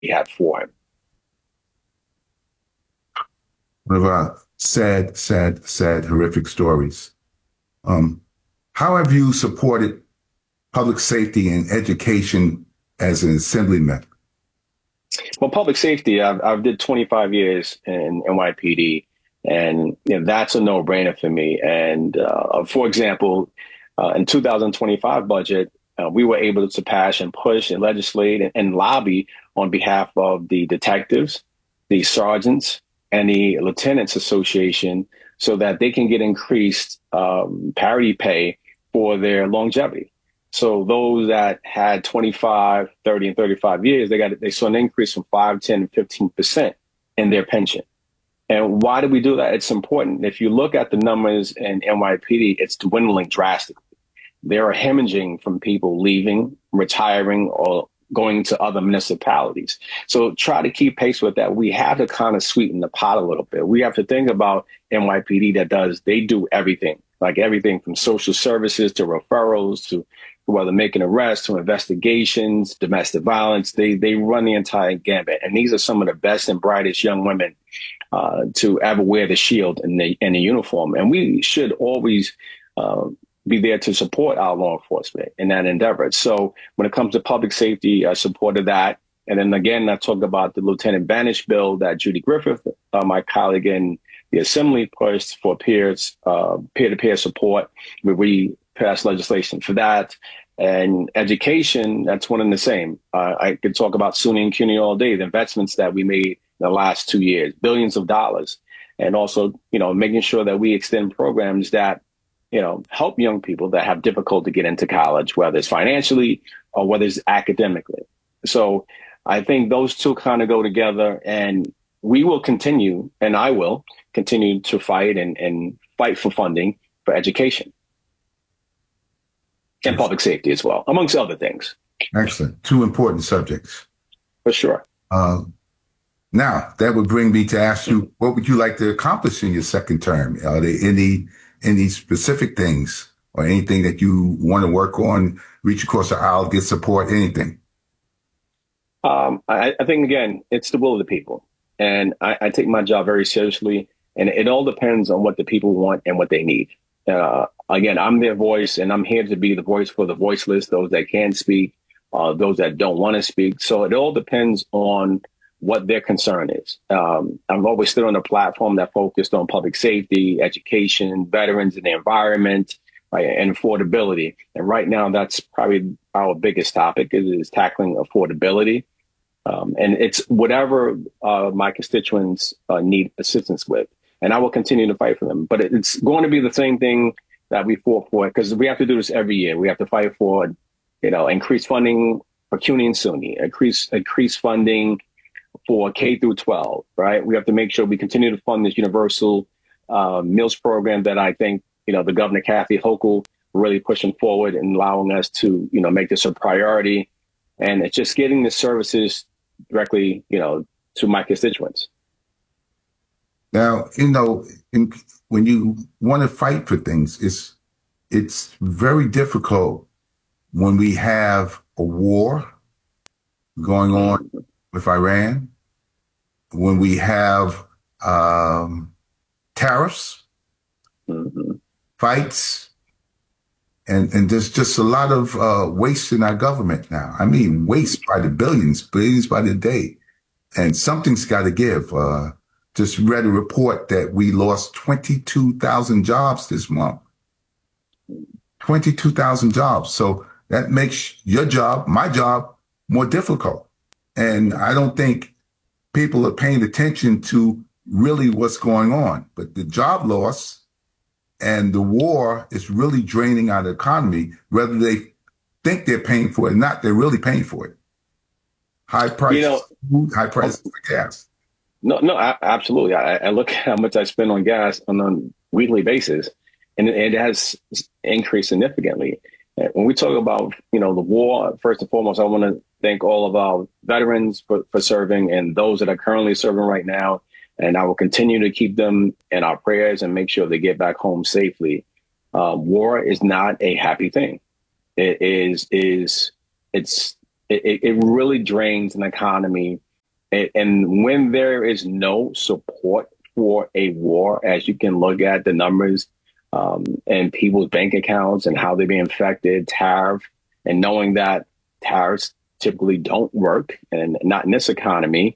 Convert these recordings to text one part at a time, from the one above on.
had for him. One of our sad, horrific stories. Um, how have you supported public safety and education as an assemblyman? Well, public safety, I've did 25 years in NYPD, and that's a no-brainer for me. And for example, in 2025 budget, we were able to pass and push and legislate and lobby on behalf of the detectives, the sergeants, and the lieutenants association so that they can get increased parity pay for their longevity. So those that had 25, 30, and 35 years, they saw an increase from 5, 10, and 15% in their pension. And why do we do that? It's important. If you look at the numbers in NYPD, it's dwindling drastically. There are hemorrhaging from people leaving, retiring, or going to other municipalities. So try to keep pace with that. We have to kind of sweeten the pot a little bit. We have to think about NYPD they do everything, like everything from social services to referrals to whether making arrests to investigations, domestic violence. They run the entire gambit. And these are some of the best and brightest young women to ever wear the shield and the uniform. And we should always be there to support our law enforcement in that endeavor. So when it comes to public safety, I supported that. And then again, I talked about the Lieutenant Banish bill that Judy Griffith, my colleague in the Assembly, pushed for peer-to-peer support, where we passed legislation for that. And education, that's one and the same. I could talk about SUNY and CUNY all day, the investments that we made in the last 2 years, billions of dollars. And also, making sure that we extend programs that help young people that have difficulty to get into college, whether it's financially or whether it's academically. So I think those two kind of go together, and we will continue, and I will continue to fight and fight for funding for education and public safety as well, amongst other things. Excellent. Two important subjects. For sure. Now, that would bring me to ask you, what would you like to accomplish in your second term? Are there any specific things or anything that you want to work on, reach across the aisle, get support, anything? I think, again, it's the will of the people. And I take my job very seriously. And it all depends on what the people want and what they need. Again, I'm their voice, and I'm here to be the voice for the voiceless, those that can speak, those that don't want to speak. So it all depends on what their concern is. I've always stood on a platform that focused on public safety, education, veterans, and the environment, right, and affordability. And right now, that's probably our biggest topic is tackling affordability. And it's whatever my constituents need assistance with. And I will continue to fight for them. But it's going to be the same thing that we fought for, because we have to do this every year. We have to fight for, increased funding for CUNY and SUNY, increased funding for K through 12, right? We have to make sure we continue to fund this universal meals program that I think, the Governor Kathy Hochul really pushing forward and allowing us to, make this a priority. And it's just getting the services directly, to my constituents. Now, when you want to fight for things, it's very difficult when we have a war going on with Iran, when we have tariffs, fights, and there's just a lot of waste in our government now. I mean, waste by the billions by the day. And something's got to give. Just read a report that we lost 22,000 jobs this month. 22,000 jobs. So that makes your job, my job, more difficult. And I don't think people are paying attention to really what's going on. But the job loss and the war is really draining our economy. Whether they think they're paying for it or not, they're really paying for it. High prices, food, high prices for gas. No, absolutely. I look at how much I spend on gas on a weekly basis, and it has increased significantly. When we talk about, the war, first and foremost, I want to thank all of our veterans for serving and those that are currently serving right now. And I will continue to keep them in our prayers and make sure they get back home safely. War is not a happy thing. It really drains an economy And when there is no support for a war, as you can look at the numbers and people's bank accounts and how they're being affected, tariff, and knowing that tariffs typically don't work, and not in this economy.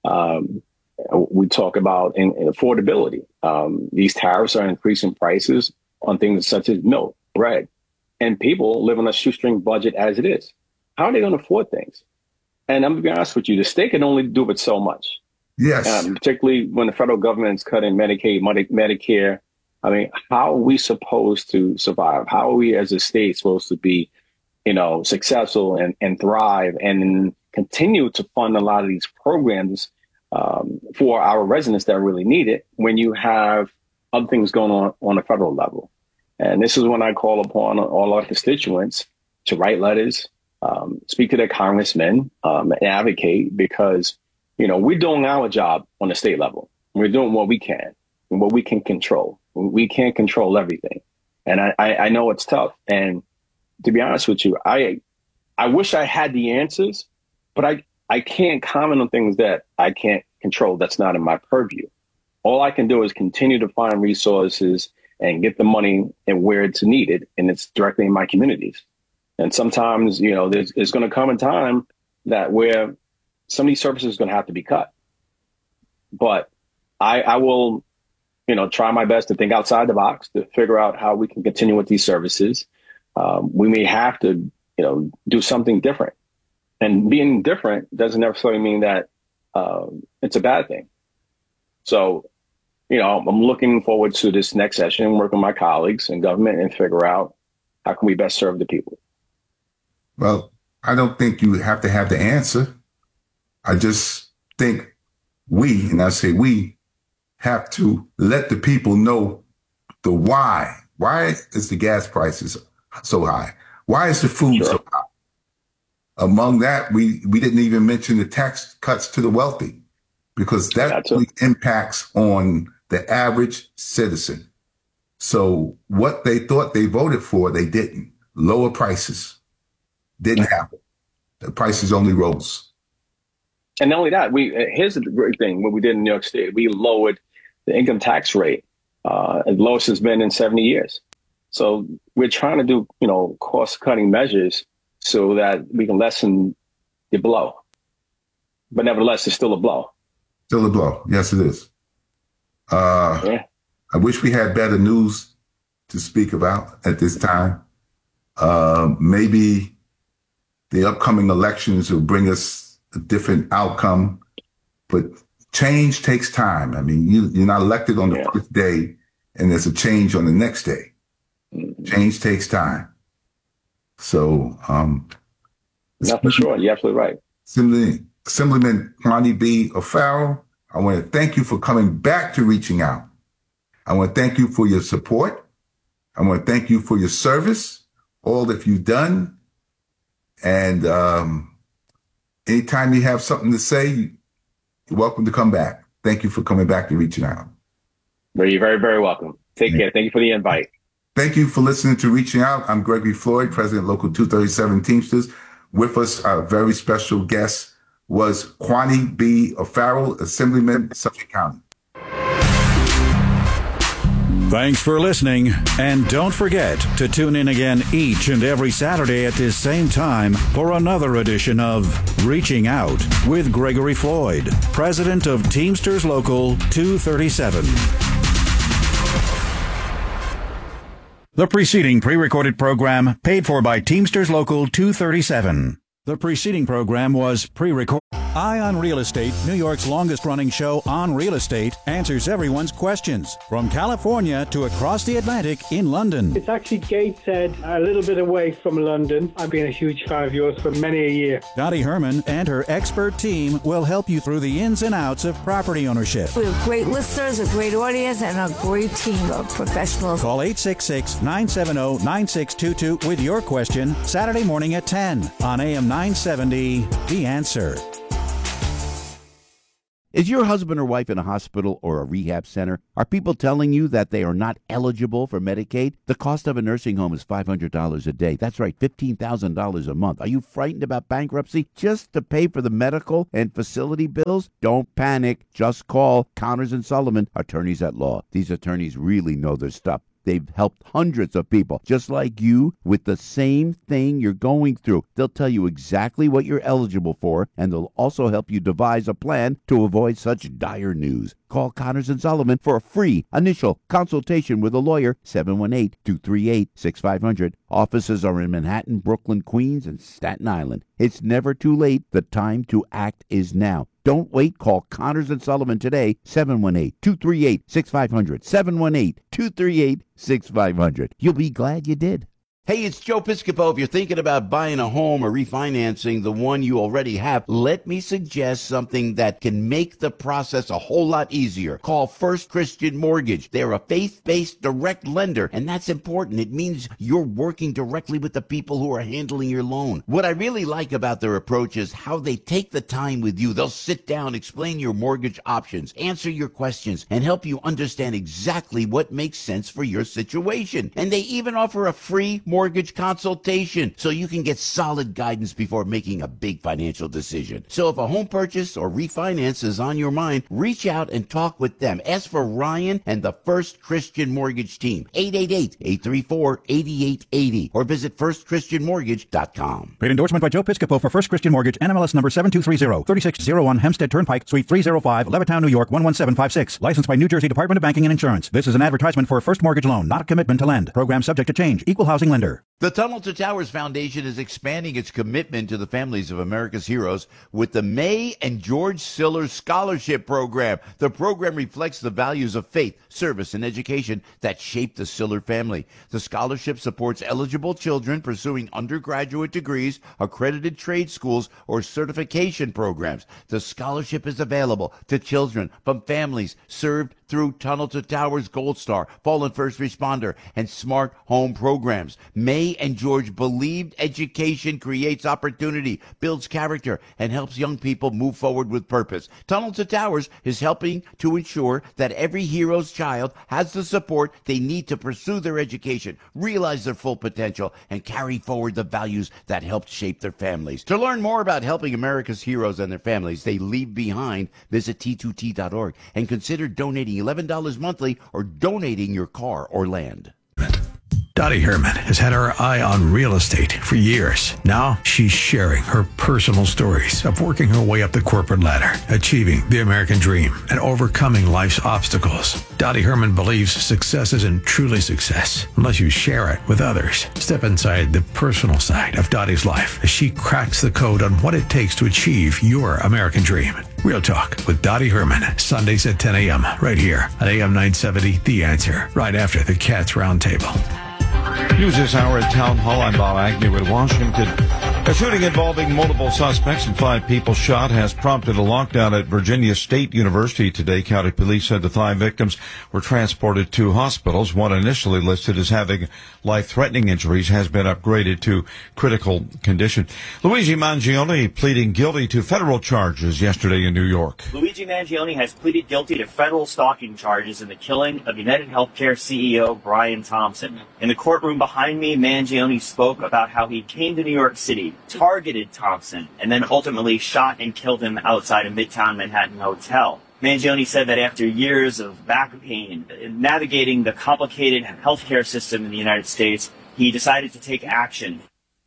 We talk about in affordability. These tariffs are increasing prices on things such as milk, bread, and people live on a shoestring budget as it is. How are they going to afford things? And I'm going to be honest with you, the state can only do it so much. Yes. Particularly when the federal government's cutting Medicaid, Medicare. I mean, how are we supposed to survive? How are we as a state supposed to be, successful and thrive and continue to fund a lot of these programs for our residents that really need it when you have other things going on a federal level? And this is when I call upon all our constituents to write letters, speak to their congressmen, and advocate, because, we're doing our job on the state level. We're doing what we can and what we can control. We can't control everything. And I know it's tough. And to be honest with you, I wish I had the answers, but I can't comment on things that I can't control. That's not in my purview. All I can do is continue to find resources and get the money and where it's needed. And it's directly in my communities. And sometimes, there's going to come a time that where some of these services are going to have to be cut. But I will, try my best to think outside the box to figure out how we can continue with these services. We may have to, do something different. And being different doesn't necessarily mean that it's a bad thing. So, I'm looking forward to this next session, work with my colleagues in government and figure out how can we best serve the people. Well, I don't think you have to have the answer. I just think we, and I say we, have to let the people know the why. Why is the gas prices so high? Why is the food so high? Among that, we didn't even mention the tax cuts to the wealthy, because that really impacts on the average citizen. So what they thought they voted for, they didn't. Lower prices didn't happen. The prices only rose. And not only that, here's the great thing. What we did in New York State, we lowered the income tax rate, as lowest it's been in 70 years. So we're trying to do, cost cutting measures so that we can lessen the blow. But nevertheless, it's still a blow. Still a blow. Yes, it is. I wish we had better news to speak about at this time. Maybe the upcoming elections will bring us a different outcome, but change takes time. I mean, you're not elected on the first day and there's a change on the next day. Change takes time. So, not for sure. You're absolutely right. Assemblyman Kwani B. O'Farrell, I want to thank you for coming back to Reaching Out. I want to thank you for your support. I want to thank you for your service, all that you've done. And anytime you have something to say, you're welcome to come back. Thank you for coming back to Reaching Out. You're very, very welcome. Take care. Thank you for the invite. Thank you for listening to Reaching Out. I'm Gregory Floyd, President Local 237 Teamsters. With us, our very special guest was Kwani B. O'Farrell, Assemblyman, Suffolk County. Thanks for listening, and don't forget to tune in again each and every Saturday at this same time for another edition of Reaching Out with Gregory Floyd, President of Teamsters Local 237. The preceding pre-recorded program paid for by Teamsters Local 237. The preceding program was pre-recorded. Eye on Real Estate, New York's longest-running show on real estate, answers everyone's questions from California to across the Atlantic in London. It's actually Gateshead, a little bit away from London. I've been a huge fan of yours for many a year. Dottie Herman and her expert team will help you through the ins and outs of property ownership. We have great listeners, a great audience, and a great team of professionals. Call 866-970-9622 with your question Saturday morning at 10 on AM 970, The Answer. Is your husband or wife in a hospital or a rehab center? Are people telling you that they are not eligible for Medicaid? The cost of a nursing home is $500 a day. That's right, $15,000 a month. Are you frightened about bankruptcy just to pay for the medical and facility bills? Don't panic. Just call Connors and Sullivan, attorneys at law. These attorneys really know their stuff. They've helped hundreds of people just like you with the same thing you're going through. They'll tell you exactly what you're eligible for, and they'll also help you devise a plan to avoid such dire news. Call Connors and Sullivan for a free initial consultation with a lawyer, 718-238-6500. Offices are in Manhattan, Brooklyn, Queens, and Staten Island. It's never too late. The time to act is now. Don't wait. Call Connors and Sullivan today, 718-238-6500, 718-238-6500. You'll be glad you did. Hey, it's Joe Piscopo. If you're thinking about buying a home or refinancing the one you already have, let me suggest something that can make the process a whole lot easier. Call First Christian Mortgage. They're a faith-based direct lender, and that's important. It means you're working directly with the people who are handling your loan. What I really like about their approach is how they take the time with you. They'll sit down, explain your mortgage options, answer your questions, and help you understand exactly what makes sense for your situation. And they even offer a free mortgage consultation so you can get solid guidance before making a big financial decision. So if a home purchase or refinance is on your mind, reach out and talk with them. Ask for Ryan and the First Christian Mortgage team, 888-834-8880, or visit firstchristianmortgage.com. Paid endorsement by Joe Piscopo for First Christian Mortgage, NMLS number 7230, 3601 Hempstead Turnpike, Suite 305, Levittown, New York, 11756. Licensed by New Jersey Department of Banking and Insurance. This is an advertisement for a first mortgage loan, not a commitment to lend. Program subject to change. Equal housing lender. The Tunnel to Towers Foundation is expanding its commitment to the families of America's heroes with the May and George Siller Scholarship Program. The program reflects the values of faith, service, and education that shaped the Siller family. The scholarship supports eligible children pursuing undergraduate degrees, accredited trade schools, or certification programs. The scholarship is available to children from families served through Tunnel to Towers Gold Star, Fallen First Responder, and Smart Home programs. May and George believed education creates opportunity, builds character, and helps young people move forward with purpose. Tunnel to Towers is helping to ensure that every hero's child has the support they need to pursue their education, realize their full potential, and carry forward the values that helped shape their families. To learn more about helping America's heroes and their families they leave behind, visit T2T.org and consider donating $11 monthly or donating your car or land. Dottie Herman has had her eye on real estate for years. Now she's sharing her personal stories of working her way up the corporate ladder, achieving the American dream, and overcoming life's obstacles. Dottie Herman believes success isn't truly success unless you share it with others. Step inside the personal side of Dottie's life as she cracks the code on what it takes to achieve your American dream. Real Talk with Dottie Herman, Sundays at 10 a.m. right here on AM 970, The Answer, right after the Cats Roundtable. News this hour at Town Hall. I'm Bob Agnew in Washington. A shooting involving multiple suspects and 5 people shot has prompted a lockdown at Virginia State University today. County police said the 5 victims were transported to hospitals. One initially listed as having life-threatening injuries has been upgraded to critical condition. Luigi Mangione pleading guilty to federal charges yesterday in New York. Luigi Mangione has pleaded guilty to federal stalking charges in the killing of United Healthcare CEO Brian Thompson. In the courtroom behind me, Mangione spoke about how he came to New York City, targeted Thompson, and then ultimately shot and killed him outside a Midtown Manhattan hotel. Mangione said that after years of back pain, navigating the complicated healthcare system in the United States, he decided to take action.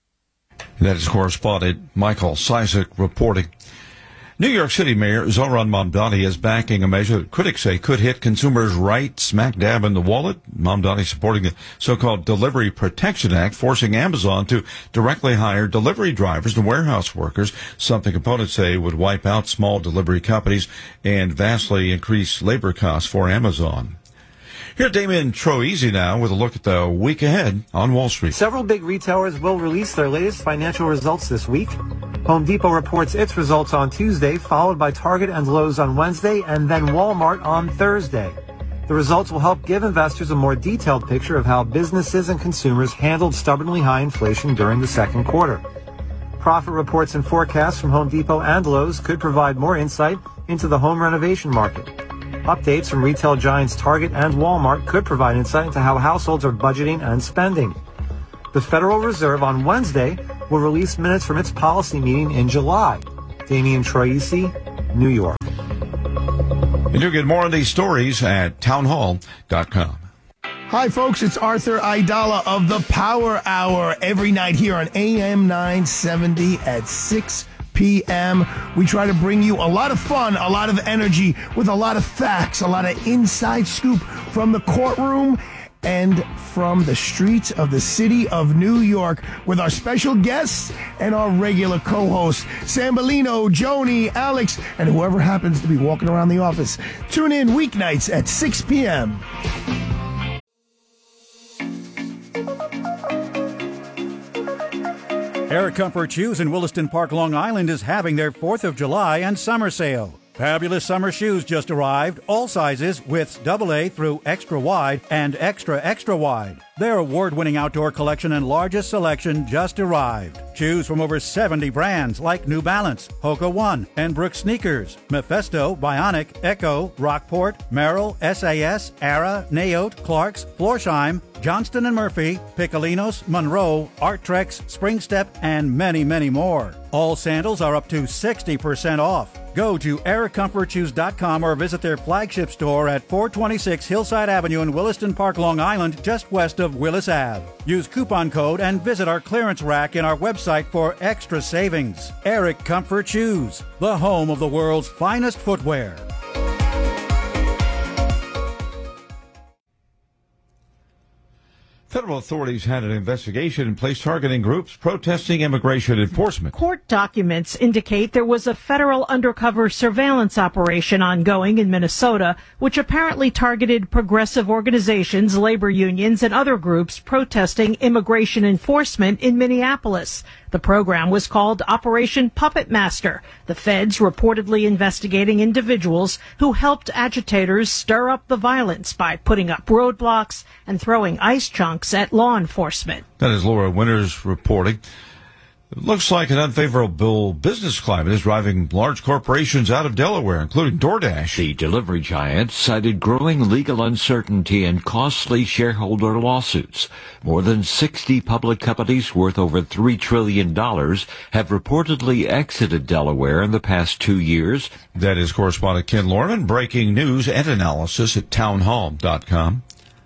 That is correspondent Michael Cizik reporting. New York City Mayor Zohran Mamdani is backing a measure that critics say could hit consumers right smack dab in the wallet. Mamdani supporting the so-called Delivery Protection Act, forcing Amazon to directly hire delivery drivers and warehouse workers, something opponents say would wipe out small delivery companies and vastly increase labor costs for Amazon. Here's Damien Troisi now with a look at the week ahead on Wall Street. Several big retailers will release their latest financial results this week. Home Depot reports its results on Tuesday, followed by Target and Lowe's on Wednesday, and then Walmart on Thursday. The results will help give investors a more detailed picture of how businesses and consumers handled stubbornly high inflation during the second quarter. profit reports and forecasts from Home Depot and Lowe's could provide more insight into the home renovation market. Updates from retail giants Target and Walmart could provide insight into how households are budgeting and spending. The Federal Reserve on Wednesday will release minutes from its policy meeting in July. Damian Troisi, New York. And you'll get more on these stories at townhall.com. Hi, folks. It's Arthur Aidala of the Power Hour every night here on AM 970 at 6 p.m. We try to bring you a lot of fun, a lot of energy with a lot of facts, a lot of inside scoop from the courtroom and from the streets of the city of New York with our special guests and our regular co-hosts, Sambolino, Joni, Alex, and whoever happens to be walking around the office. Tune in weeknights at 6 p.m. Air Comfort Shoes in Williston Park, Long Island is having their 4th of July and summer sale. Fabulous summer shoes just arrived, all sizes, widths AA through extra wide and extra wide. Their award-winning outdoor collection and largest selection just arrived. Choose from over 70 brands like New Balance, Hoka One, and Brooks Sneakers, Mephisto, Bionic, Echo, Rockport, Merrill, SAS, Ara, Naote, Clarks, Florsheim, Johnston & Murphy, Piccolinos, Monroe, Arttrex, Springstep, and many, many more. All sandals are up to 60% off. Go to AirComfortShoes.com or visit their flagship store at 426 Hillside Avenue in Williston Park, Long Island, just west of Willis Ave. Use coupon code and visit our clearance rack in our website for extra savings. Eric Comfort Shoes, the home of the world's finest footwear. Federal authorities had an investigation in place targeting groups protesting immigration enforcement. Court documents indicate there was a federal undercover surveillance operation ongoing in Minnesota, which apparently targeted progressive organizations, labor unions, and other groups protesting immigration enforcement in Minneapolis. The program was called Operation Puppet Master. The feds reportedly investigating individuals who helped agitators stir up the violence by putting up roadblocks and throwing ice chunks at law enforcement. That is Laura Winters reporting. It looks like an unfavorable business climate is driving large corporations out of Delaware, including DoorDash. The delivery giant cited growing legal uncertainty and costly shareholder lawsuits. More than 60 public companies worth over $3 trillion have reportedly exited Delaware in the past 2 years. That is correspondent Ken Lorman, breaking news and analysis at townhall.com.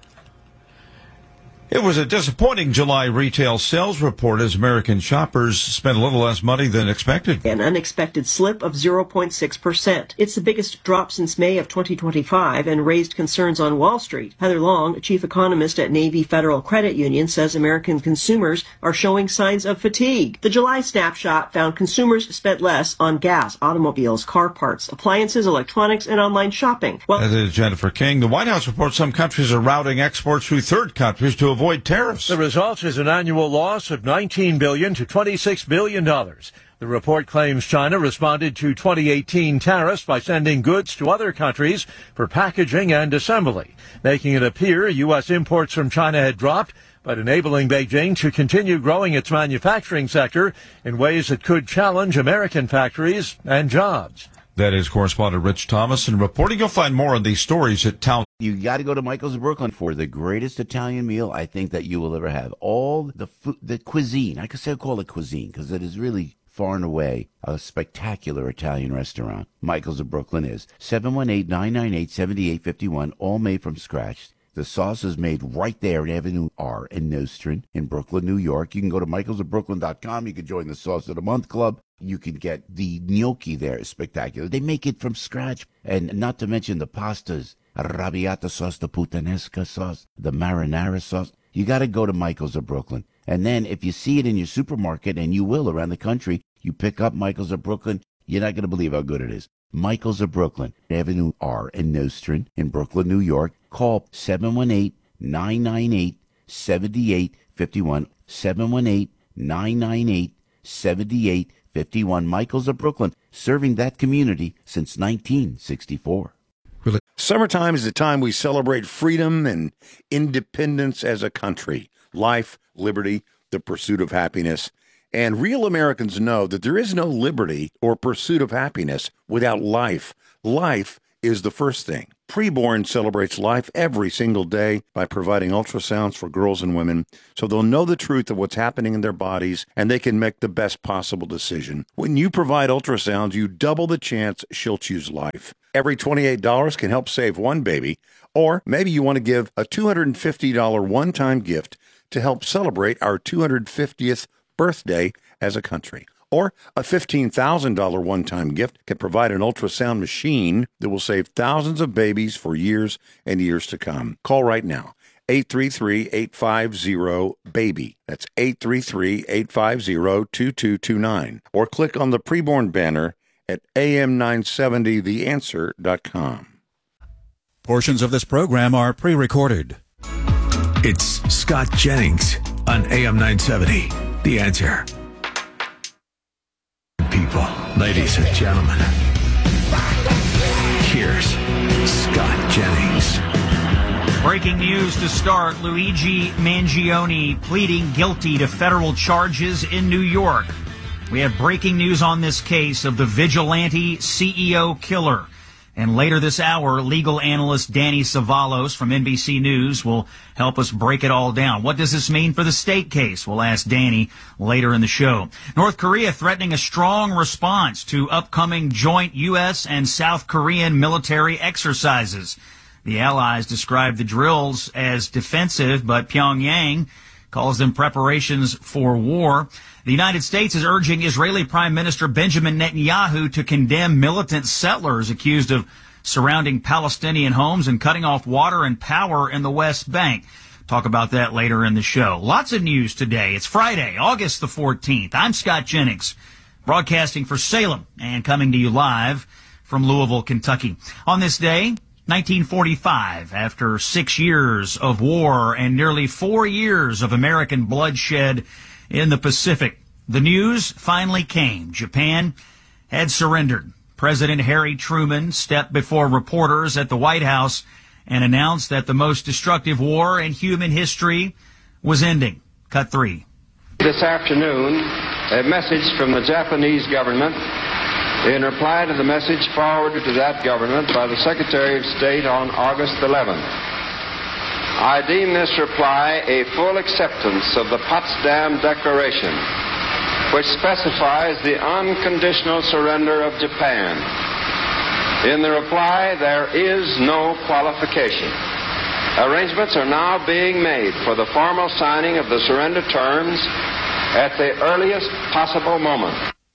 It was a disappointing July retail sales report as American shoppers spent a little less money than expected. An unexpected slip of 0.6%. It's the biggest drop since May of 2025 and raised concerns on Wall Street. Heather Long, chief economist at Navy Federal Credit Union, says American consumers are showing signs of fatigue. The July snapshot found consumers spent less on gas, automobiles, car parts, appliances, electronics, and online shopping. That is Jennifer King. The White House reports some countries are routing exports through third countries to avoid tariffs. The result is an annual loss of $19 billion to $26 billion. The report claims China responded to 2018 tariffs by sending goods to other countries for packaging and assembly, making it appear U.S. imports from China had dropped, but enabling Beijing to continue growing its manufacturing sector in ways that could challenge American factories and jobs. That is correspondent Rich Thomason reporting. You'll find more on these stories at Town. You got to go to Michael's of Brooklyn for the greatest Italian meal I think that you will ever have. All the food, the cuisine. I could call it cuisine because it is really far and away a spectacular Italian restaurant. Michael's of Brooklyn is 718-998-7851, all made from scratch. The sauce is made right there in Avenue R in Nostrand in Brooklyn, New York. You can go to michaelsofbrooklyn.com. You can join the Sauce of the Month Club. You can get the gnocchi there. It's spectacular. They make it from scratch. And not to mention the pastas, arrabbiata sauce, the puttanesca sauce, the marinara sauce. You got to go to Michael's of Brooklyn. And then if you see it in your supermarket, and you will around the country, you pick up Michael's of Brooklyn, you're not going to believe how good it is. Michael's of Brooklyn, Avenue R in Nostrand in Brooklyn, New York. Call 718-998-7851, 718-998-7851. Michael's of Brooklyn, serving that community since 1964. Summertime is the time we celebrate freedom and independence as a country, life, liberty, the pursuit of happiness. And real Americans know that there is no liberty or pursuit of happiness without life. Life is the first thing. Preborn celebrates life every single day by providing ultrasounds for girls and women so they'll know the truth of what's happening in their bodies and they can make the best possible decision. When you provide ultrasounds, you double the chance she'll choose life. Every $28 can help save one baby, or maybe you want to give a $250 one-time gift to help celebrate our 250th birthday as a country. Or a $15,000 one-time gift can provide an ultrasound machine that will save thousands of babies for years and years to come. Call right now, 833-850-BABY. That's 833-850-2229. Or click on the preborn banner at am970theanswer.com. Portions of this program are pre-recorded. It's Scott Jennings on AM 970. The Answer. People, ladies and gentlemen, here's Scott Jennings. Breaking news to start. Luigi Mangione pleading guilty to federal charges in New York. We have breaking news on this case of the vigilante CEO killer. And later this hour, legal analyst Danny Savalos from NBC News will help us break it all down. What does this mean for the state case? We'll ask Danny later in the show. North Korea threatening a strong response to upcoming joint U.S. and South Korean military exercises. The allies describe the drills as defensive, but Pyongyang calls them preparations for war. The United States is urging Israeli Prime Minister Benjamin Netanyahu to condemn militant settlers accused of surrounding Palestinian homes and cutting off water and power in the West Bank. Talk about that later in the show. Lots of news today. It's Friday, August the 14th. I'm Scott Jennings, broadcasting for Salem and coming to you live from Louisville, Kentucky. On this day, 1945, after 6 years of war and nearly 4 years of American bloodshed in the Pacific, the news finally came. Japan had surrendered. President Harry Truman stepped before reporters at the White House and announced that the most destructive war in human history was ending. Cut 3. This afternoon, a message from the Japanese government in reply to the message forwarded to that government by the Secretary of State on August 11th. I deem this reply a full acceptance of the Potsdam Declaration, which specifies the unconditional surrender of Japan. In the reply, there is no qualification. Arrangements are now being made for the formal signing of the surrender terms at the earliest possible moment.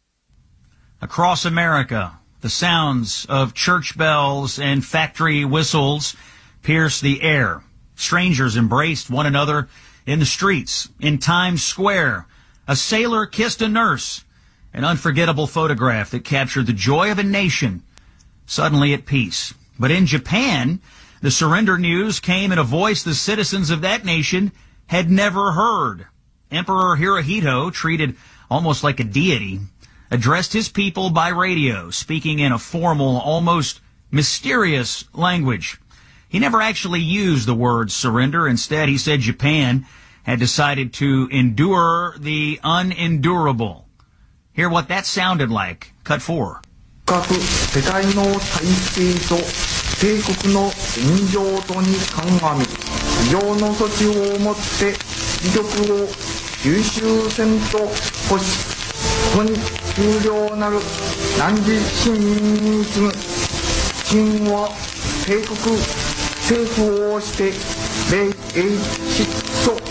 Across America, the sounds of church bells and factory whistles pierce the air. Strangers embraced one another in the streets. In Times Square, a sailor kissed a nurse. An unforgettable photograph that captured the joy of a nation suddenly at peace. But in Japan, the surrender news came in a voice the citizens of that nation had never heard. Emperor Hirohito, treated almost like a deity, addressed his people by radio, speaking in a formal, almost mysterious language. He never actually used the word surrender. Instead, he said Japan had decided to endure the unendurable. Hear what that sounded like. Cut 4. 世界の体制と帝国の現状とに鑑み、以上の措置をもって自局を優秀せんと保し、本重要なる汝市民に次ぐ秦は帝国政府をして米英失踪。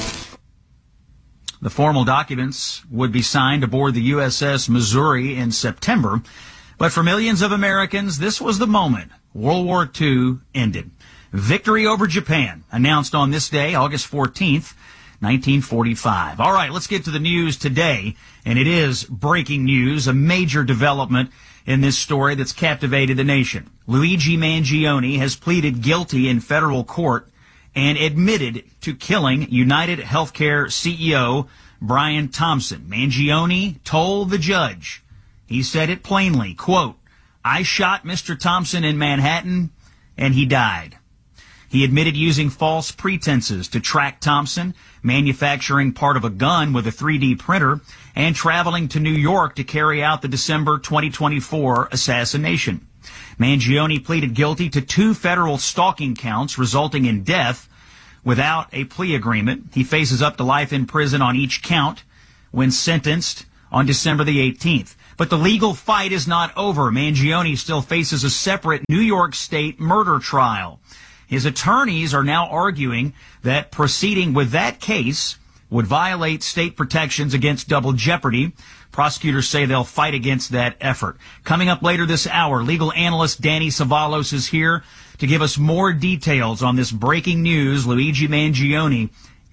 The formal documents would be signed aboard the USS Missouri in September, but for millions of Americans, this was the moment World War II ended. Victory over Japan, announced on this day, August 14th, 1945. All right, let's get to the news today, and it is breaking news, a major development in this story that's captivated the nation. Luigi Mangione has pleaded guilty in federal court and admitted to killing United Healthcare CEO Brian Thompson. Mangione told the judge, he said it plainly, quote, "I shot Mr. Thompson in Manhattan and he died." He admitted using false pretenses to track Thompson, manufacturing part of a gun with a 3D printer, and traveling to New York to carry out the December 2024 assassination. Mangione pleaded guilty to 2 federal stalking counts resulting in death without a plea agreement. He faces up to life in prison on each count when sentenced on December the 18th. But the legal fight is not over. Mangione still faces a separate New York State murder trial. His attorneys are now arguing that proceeding with that case would violate state protections against double jeopardy. Prosecutors say they'll fight against that effort. Coming up later this hour, legal analyst Danny Savalos is here to give us more details on this breaking news. Luigi Mangione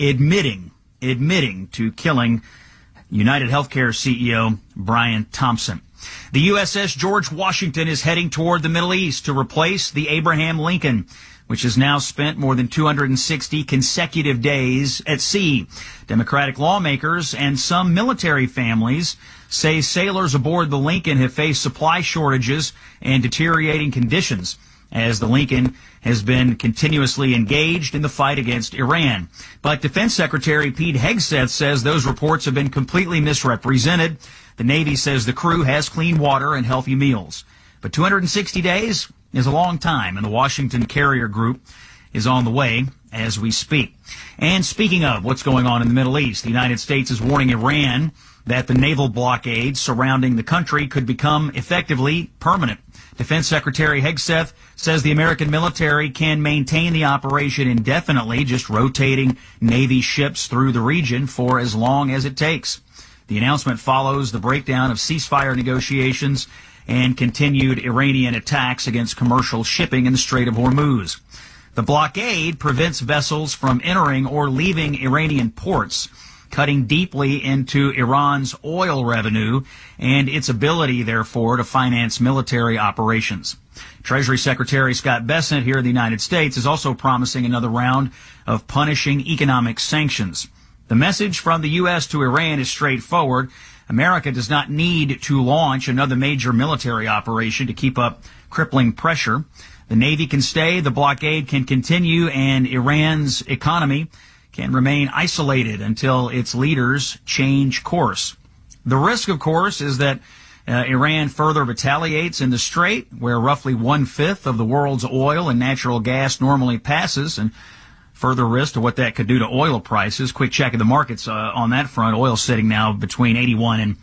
admitting to killing United Healthcare CEO Brian Thompson. The USS George Washington is heading toward the Middle East to replace the Abraham Lincoln, which has now spent more than 260 consecutive days at sea. Democratic lawmakers and some military families say sailors aboard the Lincoln have faced supply shortages and deteriorating conditions as the Lincoln has been continuously engaged in the fight against Iran. But Defense Secretary Pete Hegseth says those reports have been completely misrepresented. The Navy says the crew has clean water and healthy meals. But 260 days is a long time, and the Washington Carrier Group is on the way as we speak. And speaking of what's going on in the Middle East, the United States is warning Iran that the naval blockade surrounding the country could become effectively permanent. Defense Secretary Hegseth says the American military can maintain the operation indefinitely, just rotating Navy ships through the region for as long as it takes. The announcement follows the breakdown of ceasefire negotiations and continued Iranian attacks against commercial shipping in the Strait of Hormuz. The blockade prevents vessels from entering or leaving Iranian ports, cutting deeply into Iran's oil revenue and its ability, therefore, to finance military operations. Treasury Secretary Scott Bessent here in the United States is also promising another round of punishing economic sanctions. The message from the U.S. to Iran is straightforward. America does not need to launch another major military operation to keep up crippling pressure. The Navy can stay, the blockade can continue, and Iran's economy can remain isolated until its leaders change course. The risk, of course, is that Iran further retaliates in the Strait, where roughly 1/5 of the world's oil and natural gas normally passes, and further risk to what that could do to oil prices. Quick check of the markets on that front. Oil sitting now between $81 and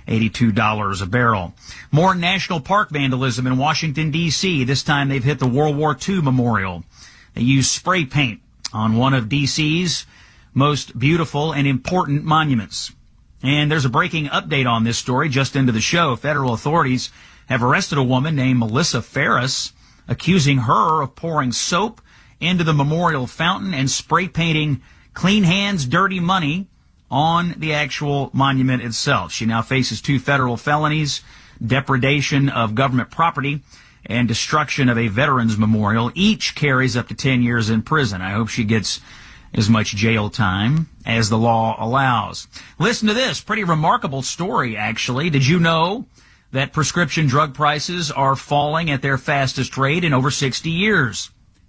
$82 a barrel. More national park vandalism in Washington, D.C. This time they've hit the World War II memorial. They used spray paint on one of D.C.'s most beautiful and important monuments. And there's a breaking update on this story just into the show. Federal authorities have arrested a woman named Melissa Ferris, accusing her of pouring soap into the memorial fountain and spray painting "Clean Hands, Dirty Money" on the actual monument itself. She now faces 2 federal felonies, depredation of government property and destruction of a veterans memorial. Each carries up to 10 years in prison. I hope she gets as much jail time as the law allows. Listen to this. Pretty remarkable story, actually. Did you know that prescription drug prices are falling at their fastest rate in over 60 years?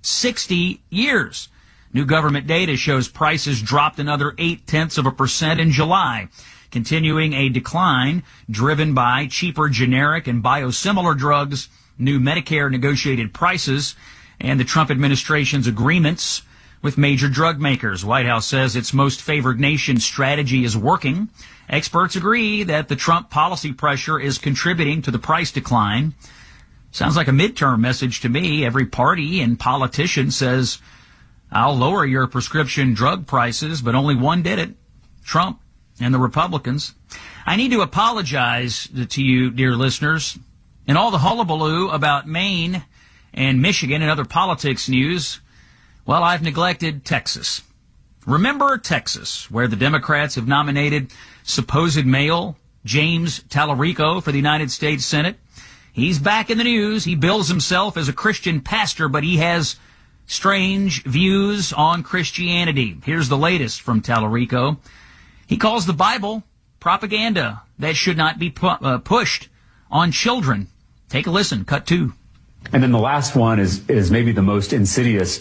60 years. New government data shows prices dropped another 0.8% in July, continuing a decline driven by cheaper generic and biosimilar drugs, new Medicare negotiated prices, and the Trump administration's agreements with major drug makers. White House says its most favored nation strategy is working. Experts agree that the Trump policy pressure is contributing to the price decline. Sounds like a midterm message to me. Every party and politician says, I'll lower your prescription drug prices, but only one did it, Trump and the Republicans. I need to apologize to you, dear listeners. In all the hullabaloo about Maine and Michigan and other politics news, well, I've neglected Texas. Remember Texas, where the Democrats have nominated supposed male James Tallarico for the United States Senate? He's back in the news. He bills himself as a Christian pastor, but he has strange views on Christianity. Here's the latest from Tallarico. He calls the Bible propaganda that should not be pushed on children. Take a listen. Cut 2. And then the last one is maybe the most insidious.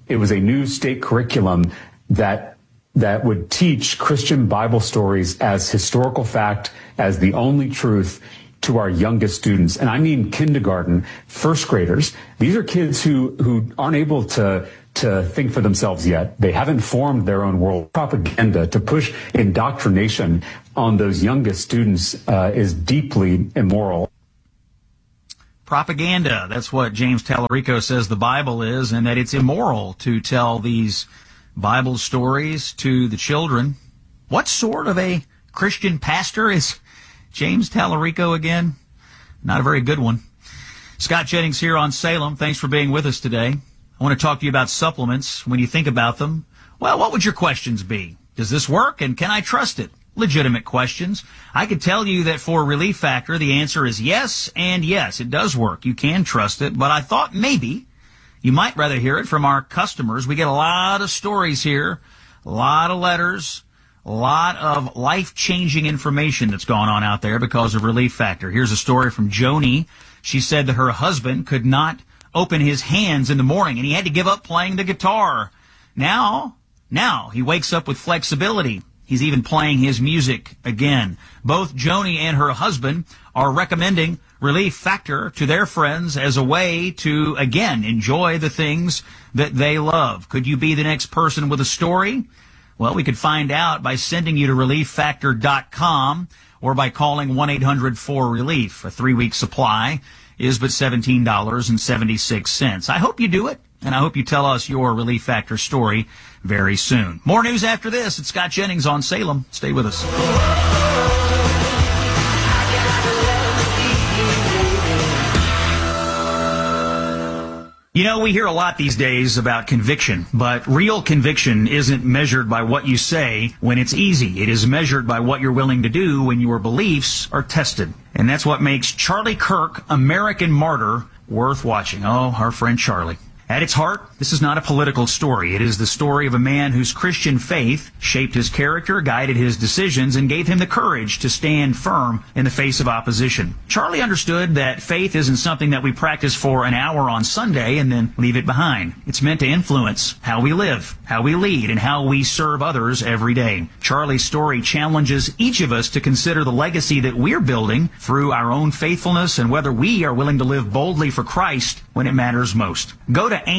it was a new state curriculum that would teach Christian Bible stories as historical fact, as the only truth to our youngest students. And I mean kindergarten, first graders. These are kids who aren't able to think for themselves yet. They haven't formed their own world. Propaganda to push indoctrination on those youngest students is deeply immoral. Propaganda. That's what James Tallarico says the Bible is, and that it's immoral to tell these Bible stories to the children. What sort of a Christian pastor is James Tallarico again? Not a very good one. Scott Jennings here on Salem. Thanks for being with us today. I want to talk to you about supplements. When you think about them, well, what would your questions be? Does this work, and can I trust it? Legitimate questions. I could tell you that for Relief Factor, the answer is yes, and yes, it does work. You can trust it, but I thought maybe you might rather hear it from our customers. We get a lot of stories here, a lot of letters, a lot of life-changing information that's gone on out there because of Relief Factor. Here's a story from Joni. She said that her husband could not open his hands in the morning, and he had to give up playing the guitar. Now he wakes up with flexibility. He's even playing his music again. Both Joni and her husband are recommending Relief Factor to their friends as a way to, again, enjoy the things that they love. Could you be the next person with a story? Well, we could find out by sending you to ReliefFactor.com or by calling 1-800-4RELIEF. A 3-week supply is but $17.76. I hope you do it, and I hope you tell us your Relief Factor story very soon. More news after this. It's Scott Jennings on Salem. Stay with us. You know, we hear a lot these days about conviction, but real conviction isn't measured by what you say when it's easy. It is measured by what you're willing to do when your beliefs are tested. And that's what makes Charlie Kirk, American Martyr, worth watching. Oh, our friend Charlie. At its heart, this is not a political story. It is the story of a man whose Christian faith shaped his character, guided his decisions, and gave him the courage to stand firm in the face of opposition. Charlie understood that faith isn't something that we practice for an hour on Sunday and then leave it behind. It's meant to influence how we live, how we lead, and how we serve others every day. Charlie's story challenges each of us to consider the legacy that we're building through our own faithfulness and whether we are willing to live boldly for Christ when it matters most. Go to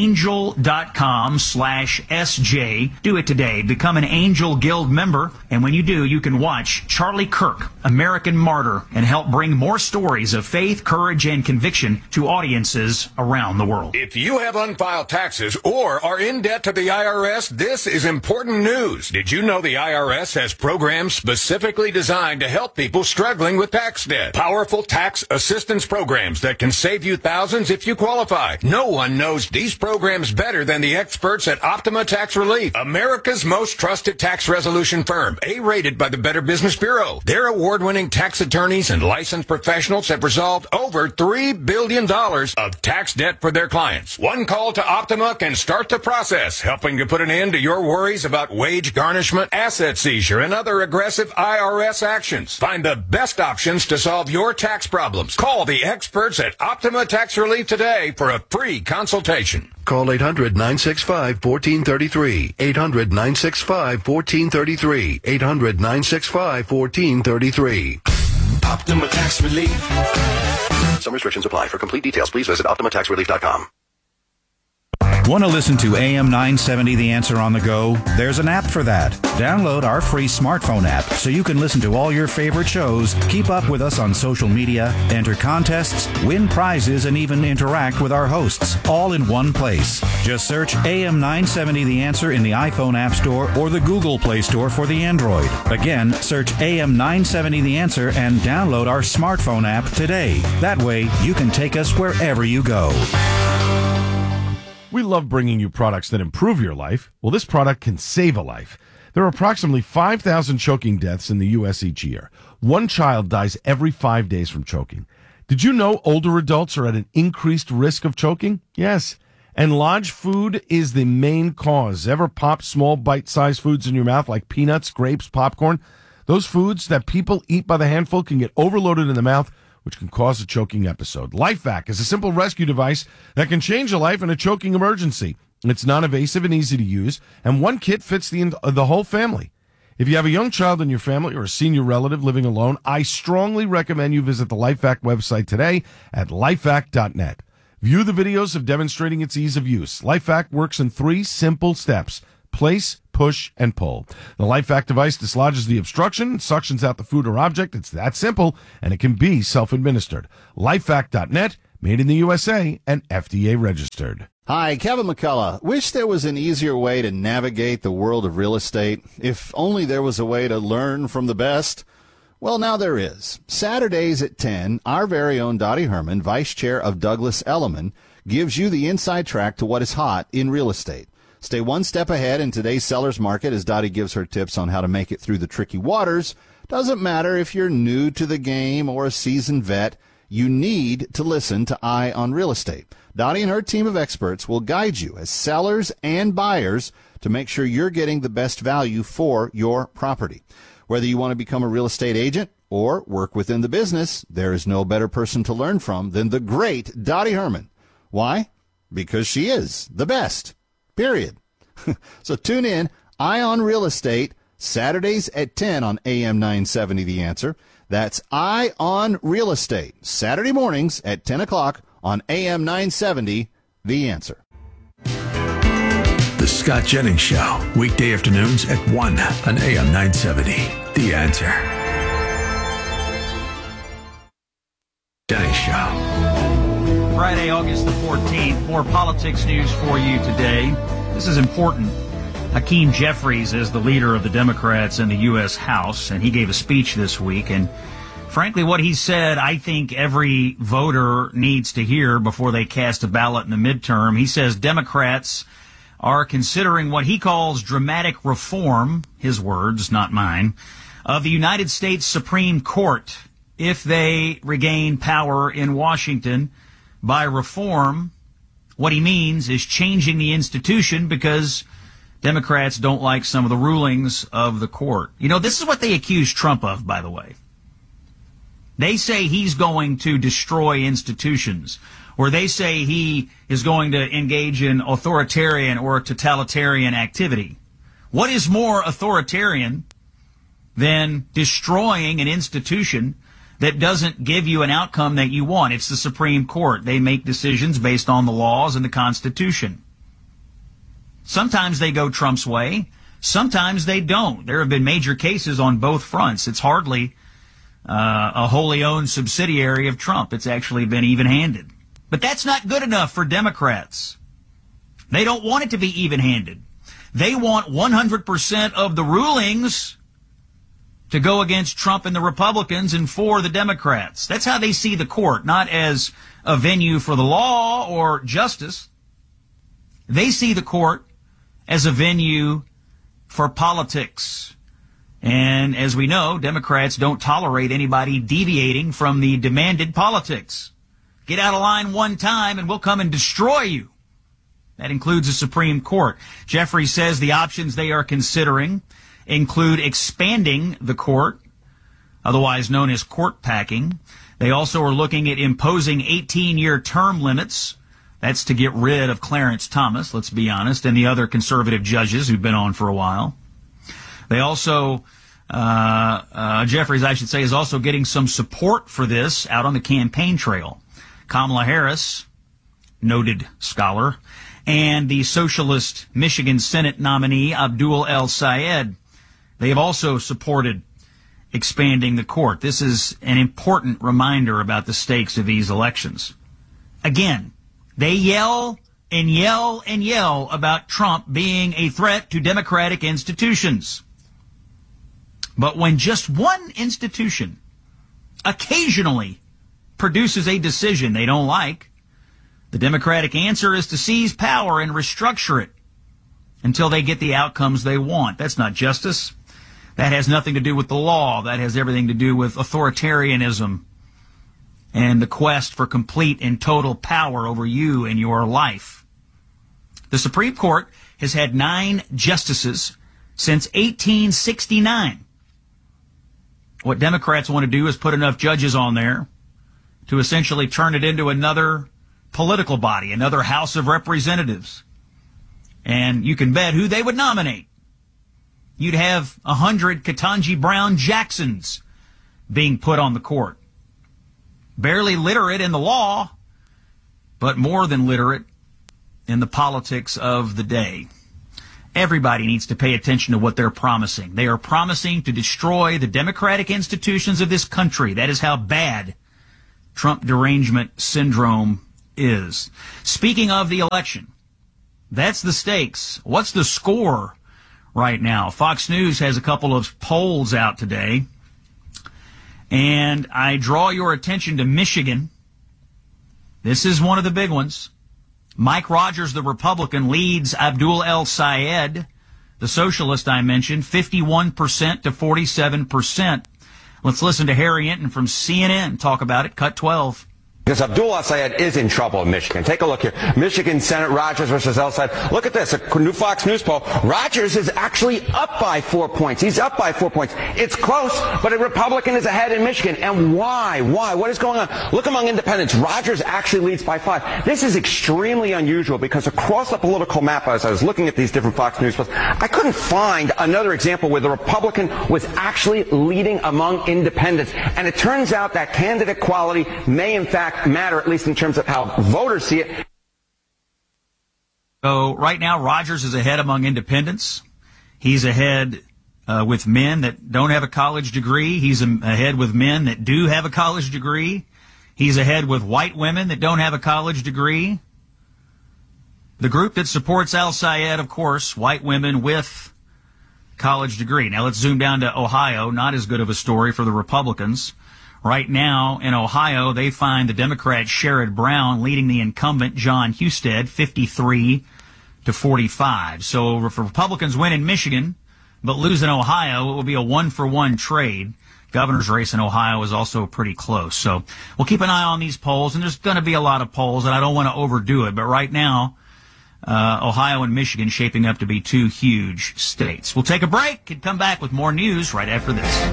angel.com/SJ. Do it today. Become an Angel Guild member. And when you do, you can watch Charlie Kirk, American Martyr, and help bring more stories of faith, courage, and conviction to audiences around the world. If you have unfiled taxes or are in debt to the IRS, this is important news. Did you know the IRS has programs specifically designed to help people struggling with tax debt? Powerful tax assistance programs that can save you thousands if you qualify. No one knows these programs better than the experts at Optima Tax Relief, America's most trusted tax resolution firm, A-rated by the Better Business Bureau. Their award-winning tax attorneys and licensed professionals have resolved over $3 billion of tax debt for their clients. One call to Optima can start the process, helping to put an end to your worries about wage garnishment, asset seizure, and other aggressive IRS actions. Find the best options to solve your tax problems. Call the experts at Optima Tax Relief today for a free consultation. Call 800-965-1433. 800-965-1433. 800-965-1433. Optima Tax Relief. Some restrictions apply. For complete details, please visit OptimaTaxRelief.com. Want to listen to AM 970 The Answer on the go? There's an app for that. Download our free smartphone app so you can listen to all your favorite shows, keep up with us on social media, enter contests, win prizes, and even interact with our hosts, all in one place. Just search AM 970 The Answer in the iPhone App Store or the Google Play Store for the Android. Again, search AM 970 The Answer and download our smartphone app today. That way, you can take us wherever you go. We love bringing you products that improve your life. Well, this product can save a life. There are approximately 5,000 choking deaths in the U.S. each year. One child dies every 5 days from choking. Did you know older adults are at an increased risk of choking? Yes. And lodged food is the main cause. Ever pop small bite-sized foods in your mouth like peanuts, grapes, popcorn? Those foods that people eat by the handful can get overloaded in the mouth, which can cause a choking episode. LifeVac is a simple rescue device that can change a life in a choking emergency. It's non-invasive and easy to use, and one kit fits the whole family. If you have a young child in your family or a senior relative living alone, I strongly recommend you visit the LifeVac website today at lifevac.net. View the videos of demonstrating its ease of use. LifeVac works in 3 simple steps: place, push, and pull. The LifeVac device dislodges the obstruction, suctions out the food or object. It's that simple, and it can be self-administered. LifeVac.net, made in the USA and FDA registered. Hi, Kevin McCullough. Wish there was an easier way to navigate the world of real estate. If only there was a way to learn from the best. Well, now there is. Saturdays at 10, our very own Dottie Herman, Vice Chair of Douglas Elliman, gives you the inside track to what is hot in real estate. Stay one step ahead in today's seller's market as Dottie gives her tips on how to make it through the tricky waters. Doesn't matter if you're new to the game or a seasoned vet, you need to listen to Eye on Real Estate. Dottie and her team of experts will guide you as sellers and buyers to make sure you're getting the best value for your property. Whether you want to become a real estate agent or work within the business, there is no better person to learn from than the great Dottie Herman. Why? Because she is the best. Period. So tune in, Eye on Real Estate, Saturdays at 10 on AM 970 The Answer. That's Eye on Real Estate, Saturday mornings at 10 o'clock on AM 970 The Answer. The Scott Jennings Show, weekday afternoons at 1 on AM 970 The Answer. Jennings Show. Friday, August the 14th. More politics news for you today. This is important. Hakeem Jeffries is the leader of the Democrats in the U.S. House, and he gave a speech this week. And frankly, what he said, I think every voter needs to hear before they cast a ballot in the midterm. He says Democrats are considering what he calls dramatic reform, his words, not mine, of the United States Supreme Court if they regain power in Washington. By reform, what he means is changing the institution because Democrats don't like some of the rulings of the court. You know, this is what they accuse Trump of, by the way. They say he's going to destroy institutions, or they say he is going to engage in authoritarian or totalitarian activity. What is more authoritarian than destroying an institution that doesn't give you an outcome that you want? It's the Supreme Court. They make decisions based on the laws and the Constitution. Sometimes they go Trump's way. Sometimes they don't. There have been major cases on both fronts. It's hardly a wholly owned subsidiary of Trump. It's actually been even-handed. But that's not good enough for Democrats. They don't want it to be even-handed. They want 100% of the rulings to go against Trump and the Republicans and for the Democrats. That's how they see the court, not as a venue for the law or justice. They see the court as a venue for politics. And as we know, Democrats don't tolerate anybody deviating from the demanded politics. Get out of line one time and we'll come and destroy you. That includes the Supreme Court. Jeffrey says the options they are considering include expanding the court, otherwise known as court packing. They also are looking at imposing 18-year term limits. That's to get rid of Clarence Thomas, let's be honest, and the other conservative judges who've been on for a while. They also, Jeffries, I should say, is also getting some support for this out on the campaign trail. Kamala Harris, noted scholar, and the socialist Michigan Senate nominee Abdul El-Sayed, they have also supported expanding the court. This is an important reminder about the stakes of these elections. Again, they yell and yell and yell about Trump being a threat to democratic institutions. But when just one institution occasionally produces a decision they don't like, the Democratic answer is to seize power and restructure it until they get the outcomes they want. That's not justice. That has nothing to do with the law. That has everything to do with authoritarianism and the quest for complete and total power over you and your life. The Supreme Court has had 9 justices since 1869. What Democrats want to do is put enough judges on there to essentially turn it into another political body, another House of Representatives. And you can bet who they would nominate. You'd have 100 Ketanji Brown Jacksons being put on the court. Barely literate in the law, but more than literate in the politics of the day. Everybody needs to pay attention to what they're promising. They are promising to destroy the democratic institutions of this country. That is how bad Trump derangement syndrome is. Speaking of the election, that's the stakes. What's the score right now? Fox News has a couple of polls out today, and I draw your attention to Michigan. This is one of the big ones. Mike Rogers, the Republican, leads Abdul El Sayed, the socialist I mentioned, 51% to 47%. Let's listen to Harry Enton from CNN talk about it. Cut 12. Because Abdul El-Sayed is in trouble in Michigan. Take a look here. Michigan Senate Rogers versus El-Sayed. Look at this. A new Fox News poll. Rogers is actually up by 4 points. He's up by 4 points. It's close, but a Republican is ahead in Michigan. And why? Why? What is going on? Look among independents. Rogers actually leads by 5. This is extremely unusual because across the political map, as I was looking at these different Fox News polls, I couldn't find another example where the Republican was actually leading among independents. And it turns out that candidate quality may in fact matter, at least in terms of how voters see it. So right now, Rogers is ahead among independents. He's ahead with men that don't have a college degree. He's ahead with men that do have a college degree. He's ahead with white women that don't have a college degree. The group that supports El-Sayed, of course, white women with college degree. Now let's zoom down to Ohio. Not as good of a story for the Republicans. Right now in Ohio, they find the Democrat Sherrod Brown leading the incumbent John Husted 53 to 45. So if Republicans win in Michigan but lose in Ohio, it will be a 1-for-1 trade. Governor's race in Ohio is also pretty close. So we'll keep an eye on these polls, and there's going to be a lot of polls, and I don't want to overdo it. But right now, Ohio and Michigan shaping up to be two huge states. We'll take a break and come back with more news right after this.